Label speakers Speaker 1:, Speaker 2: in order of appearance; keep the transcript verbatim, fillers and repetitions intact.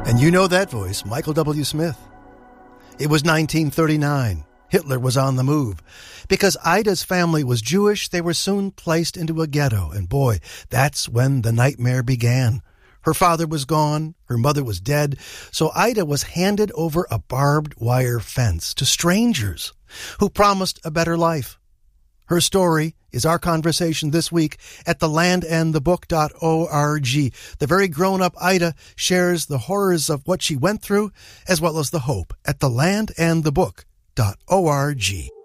Speaker 1: And you know that voice, Michael W. Smith. It was nineteen thirty-nine. Hitler was on the move. Because Ida's family was Jewish, they were soon placed into a ghetto. And boy, that's when the nightmare began. Her father was gone, her mother was dead, so Ida was handed over a barbed wire fence to strangers who promised a better life. Her story is our conversation this week at the land and the book dot org. The very grown-up Ida shares the horrors of what she went through, as well as the hope at the land and the book dot org.